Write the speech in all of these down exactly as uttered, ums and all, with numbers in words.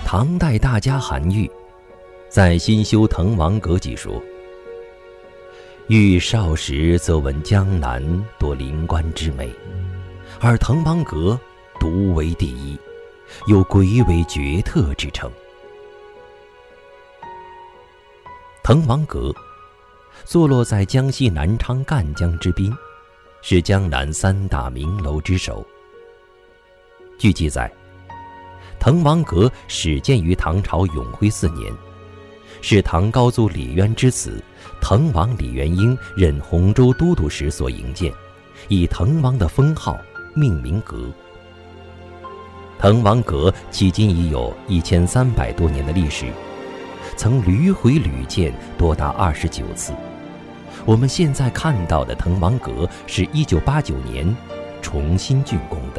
唐代大家韩愈在《新修滕王阁记》说：“愈少时则闻江南多灵官之美，而滕王阁独为第一，有鬼尾绝特之称。”滕王阁坐落在江西南昌赣江之滨，是江南三大名楼之首。据记载，滕王阁始建于唐朝永徽四年，是唐高祖李渊之子滕王李元婴任洪州都督时所营建，以滕王的封号命名阁。滕王阁迄今已有一千三百多年的历史，曾屡毁屡建多达二十九次。我们现在看到的滕王阁是一九八九年重新竣工的。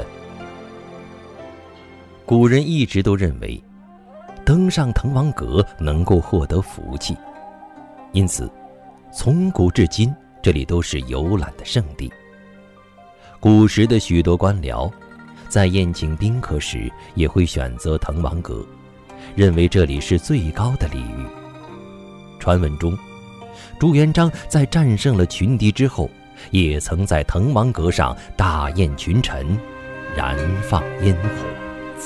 古人一直都认为登上滕王阁能够获得福气，因此从古至今这里都是游览的圣地。古时的许多官僚在宴请宾客时也会选择滕王阁，认为这里是最高的礼遇。传闻中，朱元璋在战胜了群敌之后，也曾在滕王阁上大宴群臣，燃放烟火。